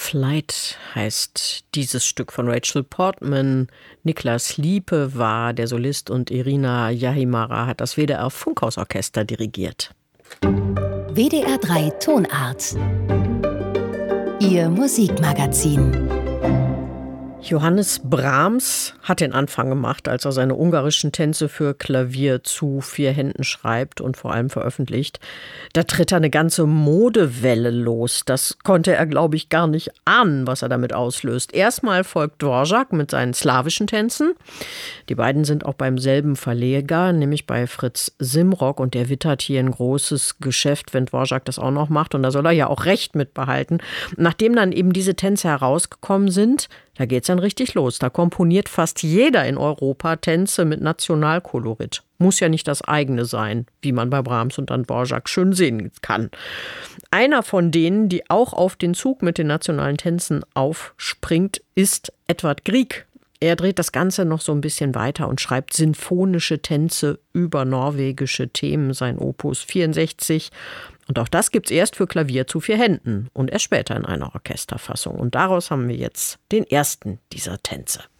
Flight heißt dieses Stück von Rachel Portman. Niklas Liepe war der Solist und Irina Jahimara hat das WDR Funkhausorchester dirigiert. WDR 3 Tonart. Ihr Musikmagazin. Johannes Brahms hat den Anfang gemacht, als er seine ungarischen Tänze für Klavier zu 4 Händen schreibt und vor allem veröffentlicht. Da tritt eine ganze Modewelle los. Das konnte er, glaube ich, gar nicht ahnen, was er damit auslöst. Erstmal folgt Dvorak mit seinen slawischen Tänzen. Die beiden sind auch beim selben Verleger, nämlich bei Fritz Simrock. Und der wittert hier ein großes Geschäft, wenn Dvorak das auch noch macht. Und da soll er ja auch Recht mit behalten. Nachdem dann eben diese Tänze herausgekommen sind, da geht's dann richtig los. Da komponiert fast jeder in Europa Tänze mit Nationalkolorit. Muss ja nicht das eigene sein, wie man bei Brahms und dann Dvorak schön sehen kann. Einer von denen, die auch auf den Zug mit den nationalen Tänzen aufspringt, ist Edvard Grieg. Er dreht das Ganze noch so ein bisschen weiter und schreibt sinfonische Tänze über norwegische Themen, sein Opus 64. Und auch das gibt's erst für Klavier zu 4 Händen und erst später in einer Orchesterfassung. Und daraus haben wir jetzt den ersten dieser Tänze.